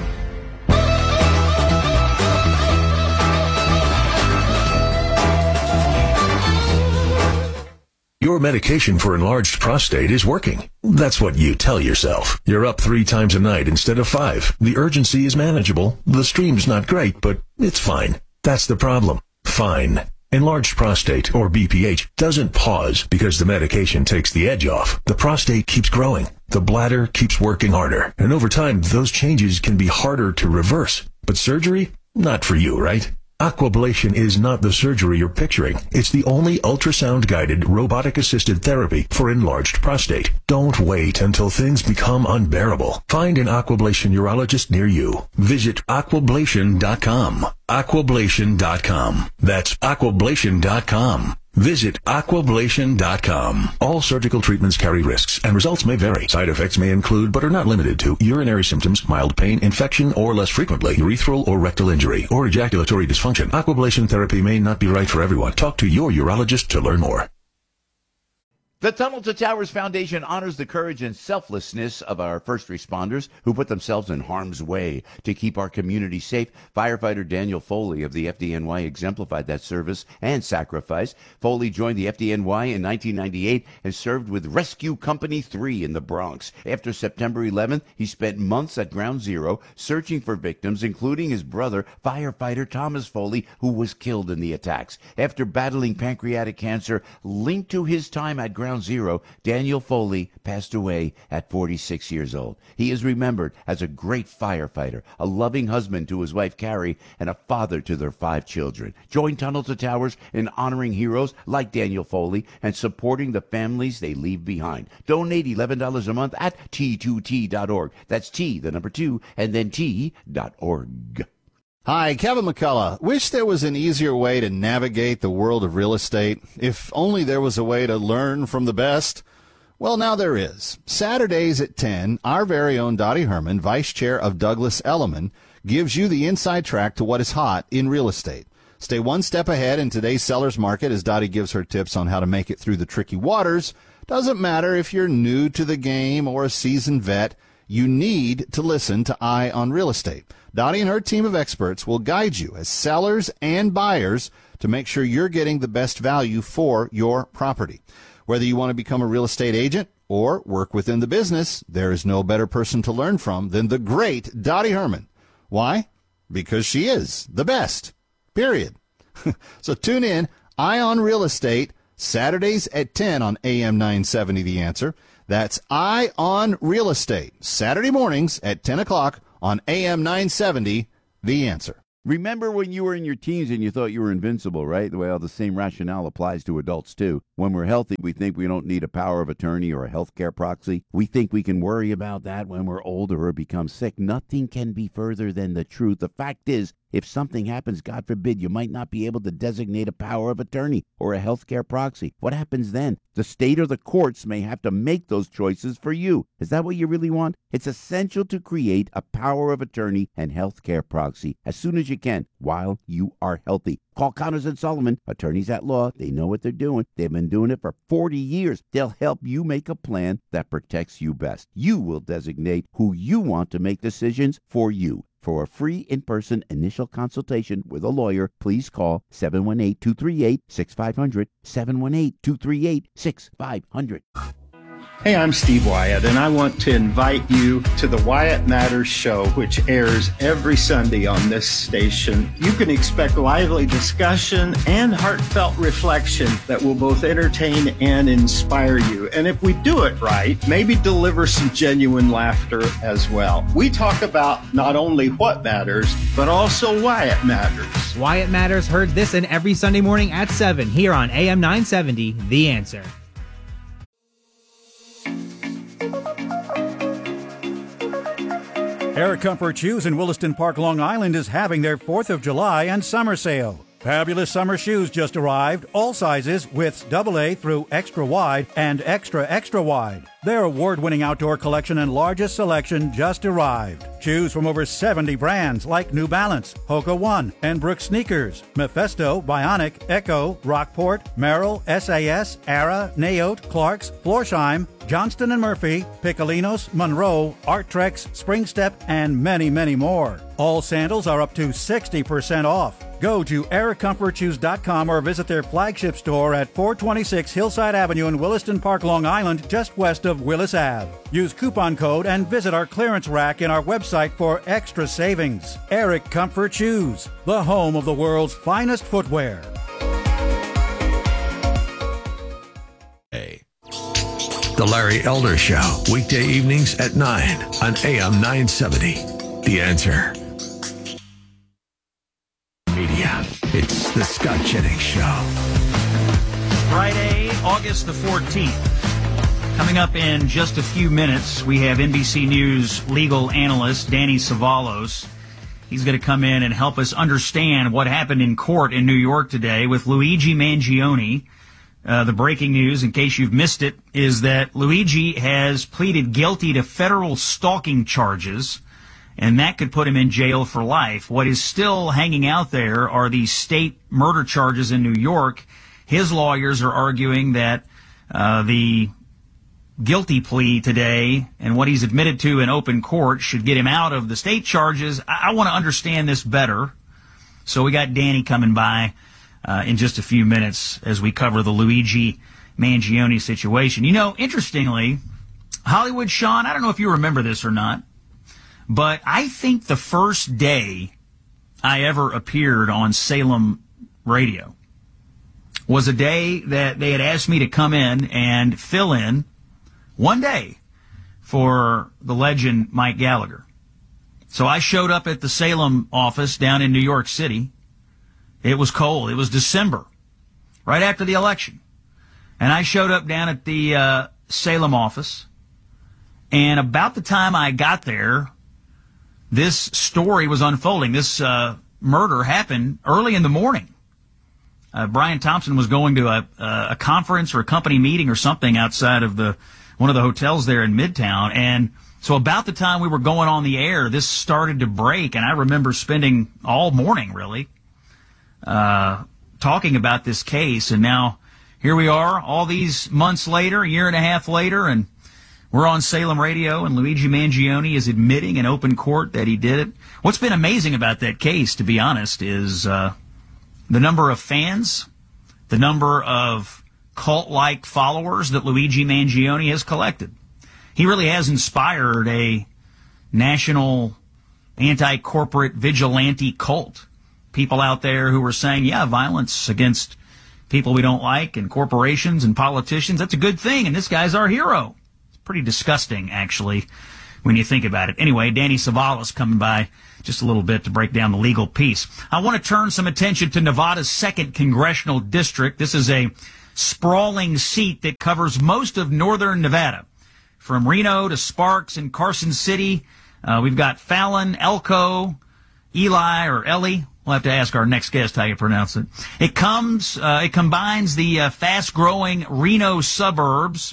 Your medication for enlarged prostate is working. That's what you tell yourself. You're up 3 times a night instead of 5. The urgency is manageable. The stream's not great, but it's fine. That's the problem. Fine. Enlarged prostate, or BPH, doesn't pause because the medication takes the edge off. The prostate keeps growing. The bladder keeps working harder. And over time, those changes can be harder to reverse. But surgery? Not for you, right? Aquablation is not the surgery you're picturing. It's the only ultrasound-guided, robotic-assisted therapy for enlarged prostate. Don't wait until things become unbearable. Find an Aquablation urologist near you. Visit aquablation.com. Aquablation.com. That's aquablation.com. Visit aquablation.com. All surgical treatments carry risks, and results may vary. Side effects may include, but are not limited to, urinary symptoms, mild pain, infection, or less frequently, urethral or rectal injury, or ejaculatory dysfunction. Aquablation therapy may not be right for everyone. Talk to your urologist to learn more. The Tunnel to Towers Foundation honors the courage and selflessness of our first responders who put themselves in harm's way to keep our community safe. Firefighter Daniel Foley of the FDNY exemplified that service and sacrifice. Foley joined the FDNY in 1998 and served with Rescue Company 3 in the Bronx. After September 11th, he spent months at Ground Zero searching for victims, including his brother, firefighter Thomas Foley, who was killed in the attacks. After battling pancreatic cancer linked to his time at Ground Zero, Daniel Foley passed away at 46 years old. He is remembered as a great firefighter, a loving husband to his wife Carrie, and a father to their 5 children. Join Tunnel to Towers in honoring heroes like Daniel Foley and supporting the families they leave behind. Donate $11 a month at T2T.org. That's T, the number 2, and then T.org. Hi, Kevin McCullough. Wish there was an easier way to navigate the world of real estate. If only there was a way to learn from the best. Well, now there is. Saturdays at 10, our very own Dottie Herman, Vice Chair of Douglas Elliman, gives you the inside track to what is hot in real estate. Stay one step ahead in today's seller's market as Dottie gives her tips on how to make it through the tricky waters. Doesn't matter if you're new to the game or a seasoned vet, you need to listen to Eye on Real Estate. Dottie and her team of experts will guide you as sellers and buyers to make sure you're getting the best value for your property. Whether you want to become a real estate agent or work within the business, there is no better person to learn from than the great Dottie Herman. Why? Because she is the best. Period. So tune in, Eye on Real Estate, Saturdays at 10 on AM 970 The Answer. That's Eye on Real Estate, Saturday mornings at 10 o'clock on AM 970 The Answer. Remember when you were in your teens and you thought you were invincible, right? Well, the same rationale applies to adults, too. When we're healthy, we think we don't need a power of attorney or a healthcare proxy. We think we can worry about that when we're older or become sick. Nothing can be further than the truth. The fact is, if something happens, God forbid, you might not be able to designate a power of attorney or a healthcare proxy. What happens then? The state or the courts may have to make those choices for you. Is that what you really want? It's essential to create a power of attorney and healthcare proxy as soon as you can while you are healthy. Call Connors & Sullivan, attorneys at law. They know what they're doing. They've been doing it for 40 years. They'll help you make a plan that protects you best. You will designate who you want to make decisions for you. For a free in-person initial consultation with a lawyer, please call 718-238-6500, 718-238-6500. Hey, I'm Steve Wyatt, and I want to invite you to the Wyatt Matters Show, which airs every Sunday on this station. You can expect lively discussion and heartfelt reflection that will both entertain and inspire you. And if we do it right, maybe deliver some genuine laughter as well. We talk about not only what matters, but also why it matters. Wyatt Matters, heard this and every Sunday morning at 7 here on AM 970, The Answer. Air Comfort Shoes in Williston Park, Long Island is having their 4th of July and summer sale. Fabulous summer shoes just arrived, all sizes, widths AA through extra wide and extra wide. Their award-winning outdoor collection and largest selection just arrived. Choose from over 70 brands like New Balance, Hoka One, and Brooks Sneakers, Mephisto, Bionic, Echo, Rockport, Merrill, SAS, Ara, Naote, Clarks, Florsheim, Johnston & Murphy, Piccolinos, Monroe, Arttrex, Springstep, and many, many more. All sandals are up to 60% off. Go to AirComfortShoes.com or visit their flagship store at 426 Hillside Avenue in Williston Park, Long Island, just west of Willis Ave. Use coupon code and visit our clearance rack in our website for extra savings. Eric Comfort Shoes, the home of the world's finest footwear. The Larry Elder Show, weekday evenings at 9 on AM 970. The Answer. Media. It's the Scott Jennings Show. Friday, August the 14th. Coming up in just a few minutes, we have NBC News legal analyst Danny Savalos. He's going to come in and help us understand what happened in court in New York today with Luigi Mangione. The breaking news, in case you've missed it, is that Luigi has pleaded guilty to federal stalking charges, and that could put him in jail for life. What is still hanging out there are these state murder charges in New York. His lawyers are arguing that the guilty plea today and what he's admitted to in open court should get him out of the state charges. I want to understand this better, so we got Danny coming by in just a few minutes as we cover the Luigi Mangione situation. You know, interestingly, Hollywood Sean, I don't know if you remember this or not, but I think the first day I ever appeared on Salem Radio was a day that they had asked me to come in and fill in one day for the legend Mike Gallagher. So I showed up at the Salem office down in New York City. It was cold. It was December, right after the election. And I showed up down at the Salem office. And about the time I got there, this story was unfolding. This murder happened early in the morning. Brian Thompson was going to a conference or a company meeting or something outside of one of the hotels there in Midtown. And so about the time we were going on the air, this started to break. And I remember spending all morning, really, talking about this case, and now here we are all these months later, a year and a half later, and we're on Salem Radio, and Luigi Mangione is admitting in open court that he did it. What's been amazing about that case, to be honest, is the number of fans, the number of cult-like followers that Luigi Mangione has collected. He really has inspired a national anti-corporate vigilante cult. People out there who are saying, yeah, violence against people we don't like and corporations and politicians, that's a good thing, and this guy's our hero. It's pretty disgusting, actually, when you think about it. Anyway, Danny Savalas coming by just a little bit to break down the legal piece. I want to turn some attention to Nevada's 2nd Congressional District. This is a sprawling seat that covers most of northern Nevada. From Reno to Sparks and Carson City, we've got Fallon, Elko, Eli, or Ellie. We'll have to ask our next guest how you pronounce it. It combines the fast-growing Reno suburbs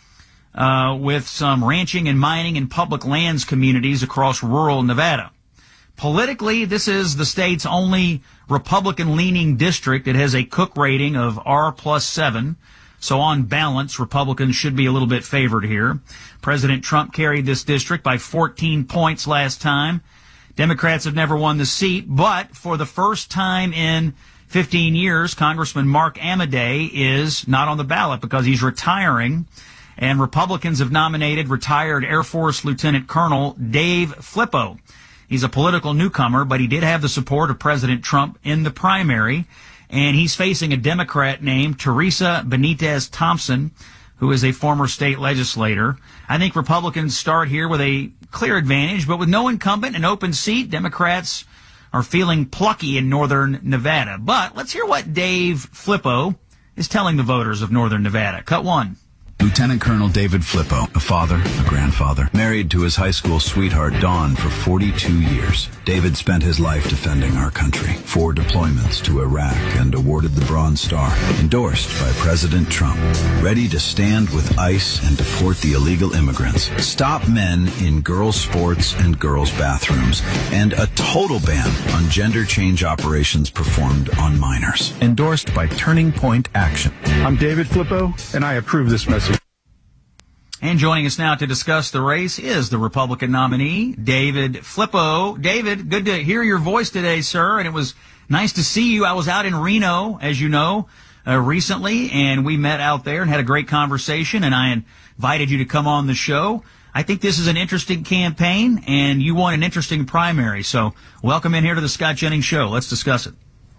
with some ranching and mining and public lands communities across rural Nevada. Politically, this is the state's only Republican-leaning district. It has a Cook rating of R+7. So on balance, Republicans should be a little bit favored here. President Trump carried this district by 14 points last time. Democrats have never won the seat, but for the first time in 15 years, Congressman Mark Amadei is not on the ballot because he's retiring. And Republicans have nominated retired Air Force Lieutenant Colonel Dave Flippo. He's a political newcomer, but he did have the support of President Trump in the primary. And he's facing a Democrat named Teresa Benitez Thompson, who is a former state legislator. I think Republicans start here with a clear advantage, but with no incumbent, an open seat, Democrats are feeling plucky in northern Nevada. But let's hear what Dave Flippo is telling the voters of northern Nevada. Cut 1. Lieutenant Colonel David Flippo, a father, a grandfather, married to his high school sweetheart Dawn for 42 years. David spent his life defending our country, 4 deployments to Iraq and awarded the Bronze Star, endorsed by President Trump, ready to stand with ICE and deport the illegal immigrants, stop men in girls' sports and girls' bathrooms, and a total ban on gender change operations performed on minors. Endorsed by Turning Point Action. I'm David Flippo, and I approve this message. And joining us now to discuss the race is the Republican nominee, David Flippo. David, good to hear your voice today, sir, and it was nice to see you. I was out in Reno, as you know, recently, and we met out there and had a great conversation, and I invited you to come on the show. I think this is an interesting campaign, and you won an interesting primary, so welcome in here to the Scott Jennings Show. Let's discuss it.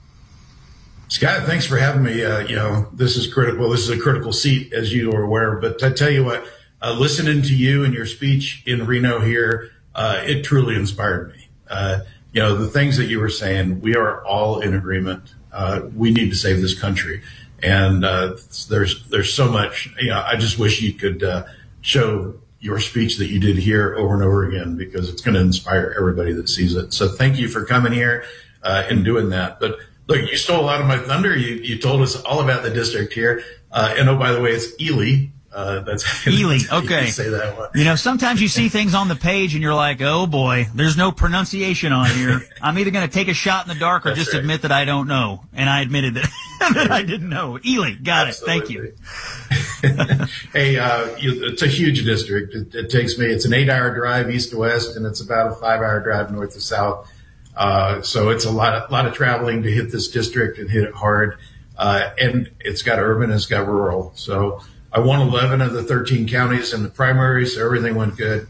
Scott, thanks for having me. This is critical. This is a critical seat, as you are aware. But I tell you what, listening to you and your speech in Reno here, it truly inspired me. The things that you were saying, we are all in agreement. We need to save this country. And there's so much. I just wish you could show your speech that you did here over and over again, because it's going to inspire everybody that sees it. So thank you for coming here and doing that. But look, you stole a lot of my thunder. You told us all about the district here. And oh, by the way, it's Ely. That's Ely. Okay. Say that one. Sometimes you see things on the page and you're like, oh boy, there's no pronunciation on here. I'm either going to take a shot in the dark or just admit that I don't know. And I admitted that, that I didn't know. Ely. Got Absolutely. it. Thank you. Hey, it's a huge district. It's an 8-hour drive east to west, and it's about a 5-hour drive north to south. So it's a lot of traveling to hit this district and hit it hard. And it's got urban and it's got rural. So I won 11 of the 13 counties in the primary, so everything went good.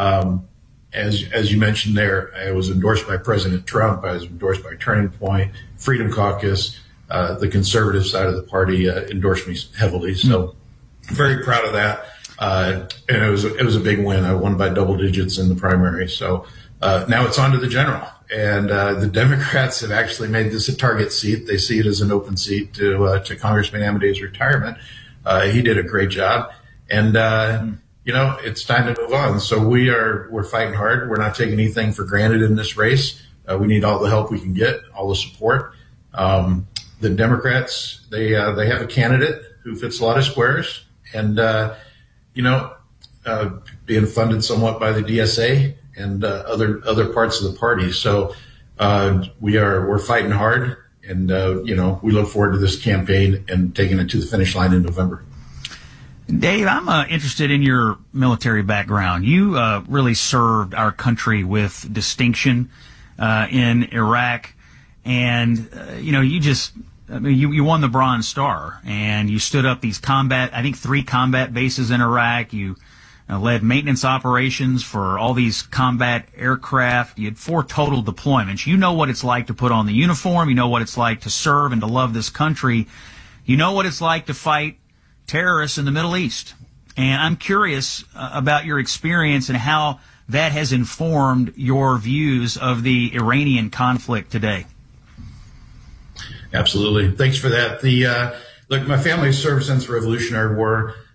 As you mentioned there, I was endorsed by President Trump. I was endorsed by Turning Point, Freedom Caucus. The conservative side of the party endorsed me heavily. So very proud of that. And it was a big win. I won by double digits in the primary. So now it's on to the general. And the Democrats have actually made this a target seat. They see it as an open seat to Congressman Amadei's retirement. He did a great job. And, it's time to move on. So we're fighting hard. We're not taking anything for granted in this race. We need all the help we can get, all the support. The Democrats, they have a candidate who fits a lot of squares and, being funded somewhat by the DSA and other parts of the party. So we're fighting hard, and we look forward to this campaign and taking it to the finish line in November. Dave, I'm interested in your military background. You really served our country with distinction in Iraq, and you just I mean, you won the Bronze Star, and you stood up these 3 combat bases in Iraq. You led maintenance operations for all these combat aircraft. You had 4 total deployments. You know what it's like to put on the uniform. You know what it's like to serve and to love this country. You know what it's like to fight terrorists in the Middle East. And I'm curious about your experience and how that has informed your views of the Iranian conflict today. Absolutely. Thanks for that. Look, my family served since the Revolutionary War.